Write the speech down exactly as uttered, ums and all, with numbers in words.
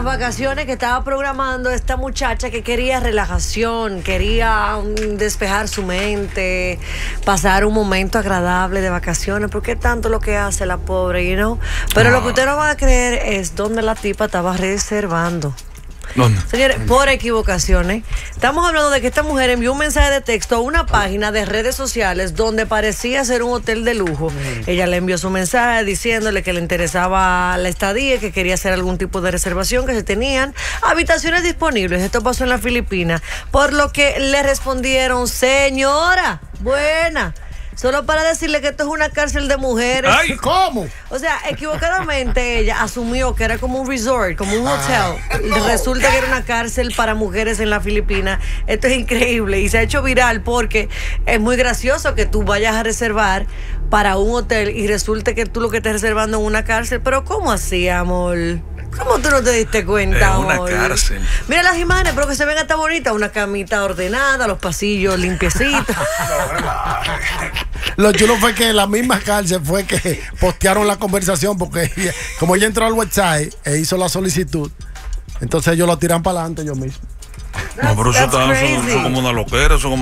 las vacaciones que estaba programando esta muchacha que quería relajación, quería um, despejar su mente, pasar un momento agradable de vacaciones, porque tanto lo que hace la pobre, you know. Pero no. Lo que usted no va a creer es donde la tipa estaba reservando. ¿Dónde? Señores, por equivocaciones, estamos hablando de que esta mujer envió un mensaje de texto a una página de redes sociales donde parecía ser un hotel de lujo. Mm. Ella le envió su mensaje diciéndole que le interesaba la estadía, que quería hacer algún tipo de reservación, que se tenían habitaciones disponibles. Esto pasó en las Filipinas, por lo que le respondieron: señora, buena. Solo para decirle que esto es una cárcel de mujeres. Ay, ¿cómo? O sea, equivocadamente ella asumió que era como un resort, como un hotel. Ah. Resulta que era una cárcel para mujeres en la Filipinas. Esto es increíble y se ha hecho viral porque es muy gracioso que tú vayas a reservar para un hotel y resulte que tú lo que estás reservando en una cárcel. Pero ¿cómo así, amor? ¿Cómo tú no te diste cuenta, es amor? Una cárcel. Mira las imágenes, pero que se ven hasta bonitas. Una camita ordenada, los pasillos limpiecitos. Lo chulo fue que la misma cárcel fue que postearon la conversación porque ella, como ella entró al website e hizo la solicitud, entonces ellos lo tiran para adelante ellos mismos. No, pero eso, está, eso, eso como una loquera, eso como